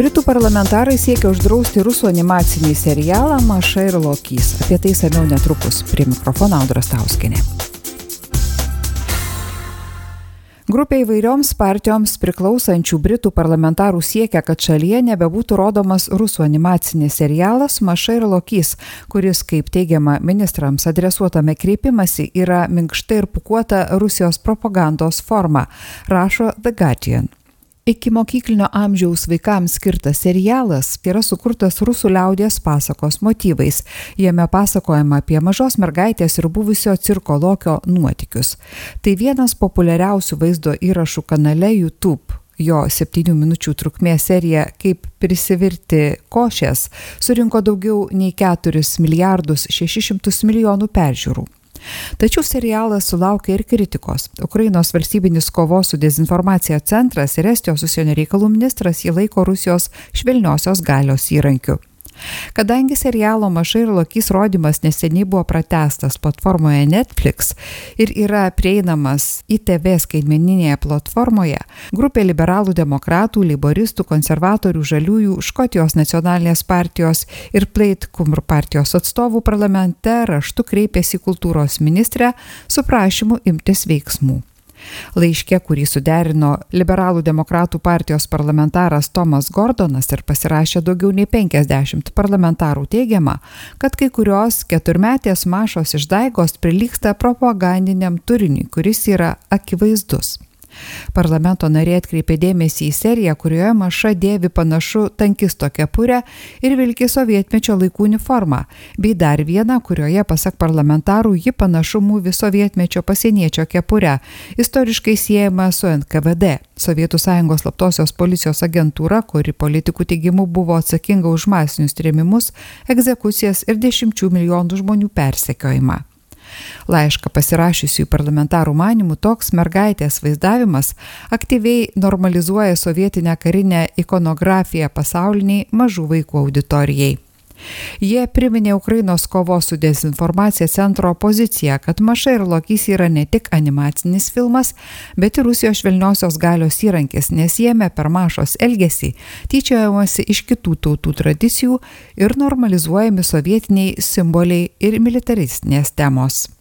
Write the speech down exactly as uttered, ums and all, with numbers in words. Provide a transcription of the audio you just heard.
Britų parlamentarai siekia uždrausti rusų animacinį serialą Maša ir Lokys. Apie tai samiau netrukus. Prie mikrofono Audra Stauskienė. Grupė įvairioms partijoms priklausančių Britų parlamentarų siekia, kad šalyje nebebūtų rodomas rusų animacinis serialas Maša ir Lokys, kuris, kaip teigiama ministrams adresuotame kreipimasi, yra minkšta ir pūkuota Rusijos propagandos forma, rašo The Guardian. Iki mokyklinio amžiaus vaikams skirtas serialas yra sukurtas rusų liaudies pasakos motyvais. Jame pasakojama apie mažos mergaitės ir buvusio cirko Lokio nuotykius. Tai vienas populiariausių vaizdo įrašų kanale YouTube. Jo septynių minučių trukmės serija Kaip prisivirti košės surinko daugiau nei keturis milijardus šešis šimtus milijonų peržiūrų. Tačiau serialas sulaukė ir kritikos. Ukrainos valstybinis kovos su dezinformacija centras ir Estijos užsienio reikalų ministras jį laiko Rusijos švelniosios galios įrankiu. Kadangi serialo Maša ir Lokys rodymas neseniai buvo pratęstas platformoje Netflix ir yra prieinamas I T V skaitmeninėje platformoje, grupė liberalų demokratų, leiboristų, konservatorių, žaliųjų, Škotijos nacionalinės partijos ir Plaid Cymru partijos atstovų parlamente raštu kreipėsi į kultūros ministrę su prašymu imtis veiksmų. Laiške, kurį suderino liberalų demokratų partijos parlamentaras Tomas Gordonas ir pasirašė daugiau nei penkiasdešimt parlamentarų, teigiama, kad kai kurios keturmetės Mašos išdaigos prilygsta propagandiniam turiniui, kuris yra akivaizdus. Parlamento nariai atkreipė dėmesį į seriją, kurioje Maša dėvi panašu tankisto kepurę ir vilki sovietmečio laikų uniformą, bei dar vieną, kurioje, pasak parlamentarų, ji panašu mūvi sovietmečio pasieniečio kepurę, istoriškai siejama su N K V D, Sovietų Sąjungos slaptosios policijos agentūra, kuri politikų teigimu buvo atsakinga už masinius trėmimus, egzekucijas ir dešimčių milijonų žmonių persekiojimą. Laišką pasirašiusių parlamentarų manimų toks mergaitės vaizdavimas aktyviai normalizuoja sovietinę karinę ikonografiją pasauliniai mažų vaikų auditorijai. Jie priminė Ukrainos kovos su dezinformacija centro poziciją, kad Maša ir Lokys yra ne tik animacinis filmas, bet ir Rusijos švelniosios galios įrankis, nes jame per Mašos elgesį tyčiojamasi iš kitų tautų tradicijų ir normalizuojami sovietiniai simboliai ir militaristinės temos.